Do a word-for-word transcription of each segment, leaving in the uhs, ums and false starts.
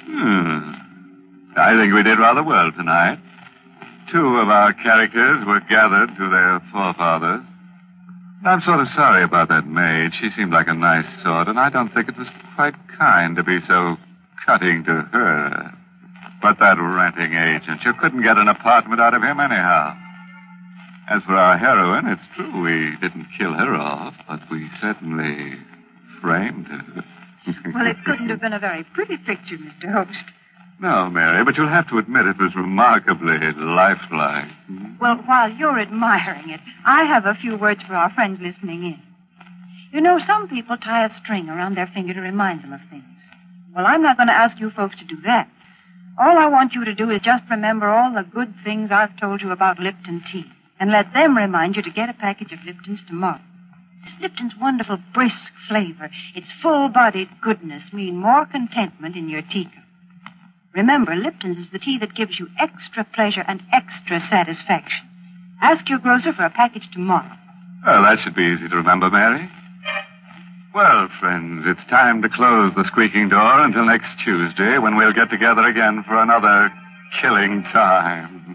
Hmm. I think we did rather well tonight. Two of our characters were gathered to their forefathers. I'm sort of sorry about that maid. She seemed like a nice sort, and I don't think it was quite kind to be so cutting to her. But that ranting agent, you couldn't get an apartment out of him anyhow. As for our heroine, it's true we didn't kill her off, but we certainly framed her. Well, it couldn't have been a very pretty picture, Mister Host. No, Mary, but you'll have to admit it was remarkably lifelike. Well, while you're admiring it, I have a few words for our friends listening in. You know, some people tie a string around their finger to remind them of things. Well, I'm not going to ask you folks to do that. All I want you to do is just remember all the good things I've told you about Lipton tea, and let them remind you to get a package of Lipton's tomorrow. Lipton's wonderful brisk flavor, its full-bodied goodness mean more contentment in your teacup. Remember, Lipton's is the tea that gives you extra pleasure and extra satisfaction. Ask your grocer for a package tomorrow. Well, that should be easy to remember, Mary. Well, friends, it's time to close the squeaking door until next Tuesday, when we'll get together again for another killing time.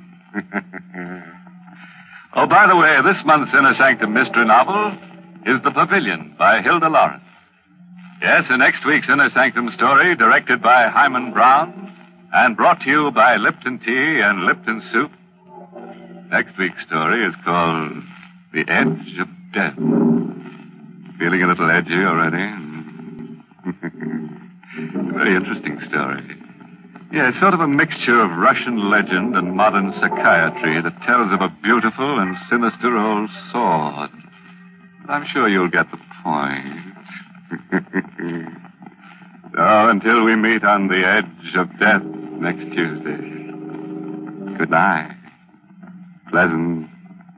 Oh, by the way, this month's Inner Sanctum mystery novel is The Pavilion by Hilda Lawrence. Yes, in next week's Inner Sanctum story, directed by Hyman Brown and brought to you by Lipton Tea and Lipton Soup, next week's story is called The Edge of Death. Feeling a little edgy already? A very interesting story. Yeah, it's sort of a mixture of Russian legend and modern psychiatry that tells of a beautiful and sinister old sword. But I'm sure you'll get the point. So, until we meet on the edge of death next Tuesday, good night. Pleasant